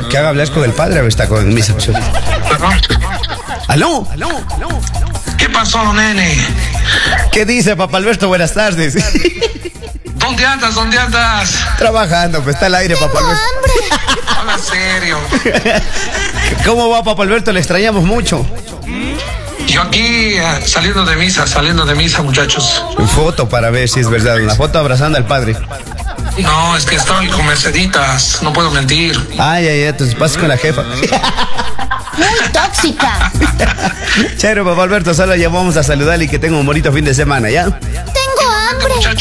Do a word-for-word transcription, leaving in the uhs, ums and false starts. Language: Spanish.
que haga hablar con el padre, a ver, está con misa. ¿Aló? ¿Qué pasó, nene? ¿Qué dice, papá Alberto? Buenas tardes. ¿Dónde andas? ¿Dónde andas? Trabajando, pues está al aire, papá Alberto. Habla serio. ¿Cómo va, papá Alberto? Le extrañamos mucho. Yo aquí eh, saliendo de misa, saliendo de misa, muchachos. Una foto para ver si es verdad, una foto abrazando al padre. No, es que estoy con Merceditas, no puedo mentir. Ay, ay, ay, entonces pasas con la jefa. Muy tóxica. Chévere, papá Alberto, solo llamamos a saludarle y que tenga un bonito fin de semana, ¿ya? Tengo hambre.